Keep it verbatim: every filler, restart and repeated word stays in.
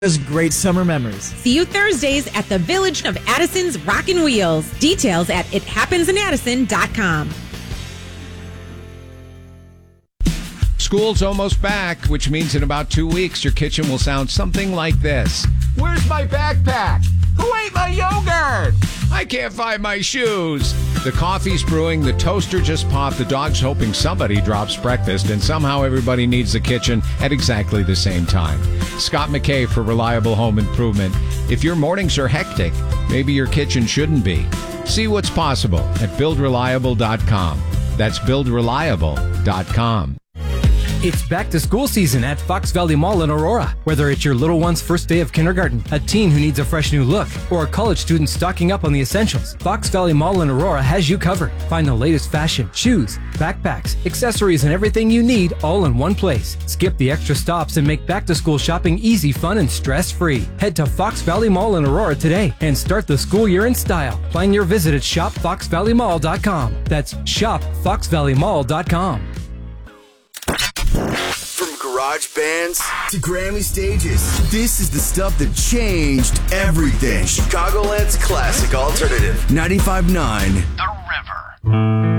Great summer memories. See you Thursdays at the Village of Addison's Rockin' Wheels. Details at it happens in addison dot com. School's almost back, which means in about two weeks, your kitchen will sound something like this. Where's my backpack? Who ate my yogurt? I can't find my shoes. The coffee's brewing, the toaster just popped, the dog's hoping somebody drops breakfast, and somehow everybody needs the kitchen at exactly the same time. Scott McKay for Reliable Home Improvement. If your mornings are hectic, maybe your kitchen shouldn't be. See what's possible at build reliable dot com. That's build reliable dot com. It's back to school season at Fox Valley Mall in Aurora. Whether it's your little one's first day of kindergarten, a teen who needs a fresh new look, or a college student stocking up on the essentials, Fox Valley Mall in Aurora has you covered. Find the latest fashion, shoes, backpacks, accessories, and everything you need all in one place. Skip the extra stops and make back to school shopping easy, fun, and stress-free. Head to Fox Valley Mall in Aurora today and start the school year in style. Plan your visit at shop fox valley mall dot com. That's shop fox valley mall dot com. From garage bands to Grammy stages, this is the stuff that changed everything. Chicagoland's classic alternative. ninety-five point nine The River.